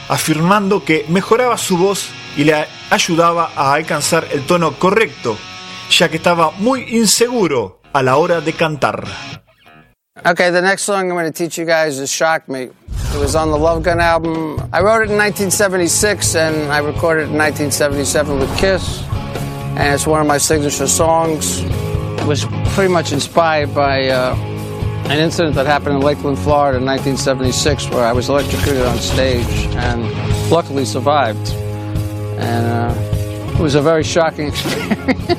afirmando que mejoraba su voz y le ayudaba a alcanzar el tono correcto, ya que estaba muy inseguro a la hora de cantar. Okay, the next song I'm going to teach you guys is Shock Me. It was on the Love Gun album. I wrote it in 1976 and I recorded it in 1977 with Kiss. And it's one of my signature songs. It was pretty much inspired by an incident that happened in Lakeland, Florida in 1976 where I was electrocuted on stage and luckily survived. And it was a very shocking experience.